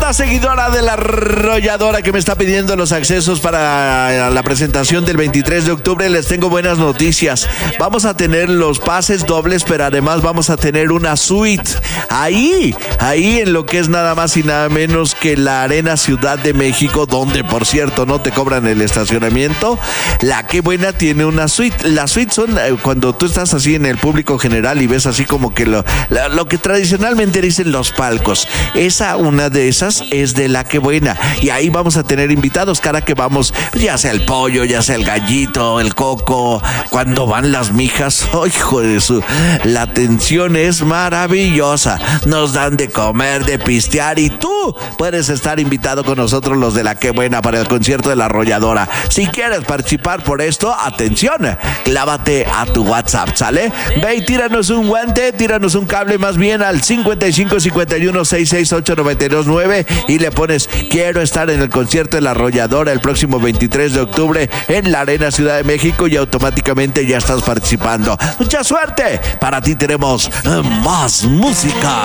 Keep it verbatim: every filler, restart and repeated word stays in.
esta seguidora de la arrolladora que me está pidiendo los accesos para la presentación del veintitrés de octubre, les tengo buenas noticias. Vamos a tener los pases dobles, pero además vamos a tener una suite ahí, ahí en lo que es nada más y nada menos que la Arena Ciudad de México, donde por cierto no te cobran el estacionamiento. La Qué Buena tiene una suite. Las suites son eh, cuando tú estás así en el público general y ves así como que lo, lo, lo que tradicionalmente dicen los palcos. Esa, una de esas es de La Qué Buena, y ahí vamos a tener invitados cada que vamos, ya sea el pollo, ya sea el gallito, el coco, cuando van las mijas. ¡Oh, hijo de su! La atención es maravillosa. Nos dan de comer, de pistear, y tú puedes estar invitado con nosotros, los de La Qué Buena, para el concierto de la arrolladora. Si quieres participar por esto, atención, clávate a tu WhatsApp, ¿sale? Ve y tíranos un guante, tíranos un cable más bien al cincuenta y cinco cincuenta y uno sesenta y seis ocho noventa y dos nueve y le pones quiero estar en el concierto de la arrolladora el próximo veintitrés de octubre en la Arena Ciudad de México, y automáticamente ya estás participando. ¡Mucha suerte! Para ti tenemos más música.